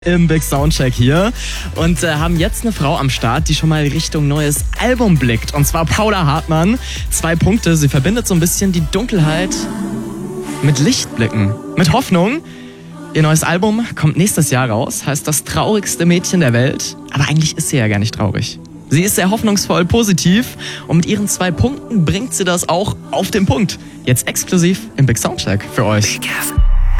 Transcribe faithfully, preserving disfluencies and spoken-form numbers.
Im Big Soundcheck hier und äh, haben jetzt eine Frau am Start, die schon mal Richtung neues Album blickt. Und zwar Paula Hartmann. Zwei Punkte. Sie verbindet so ein bisschen die Dunkelheit mit Lichtblicken, mit Hoffnung. Ihr neues Album kommt nächstes Jahr raus, heißt das traurigste Mädchen der Welt. Aber eigentlich ist sie ja gar nicht traurig. Sie ist sehr hoffnungsvoll, positiv und mit ihren zwei Punkten bringt sie das auch auf den Punkt. Jetzt exklusiv im Big Soundcheck für euch.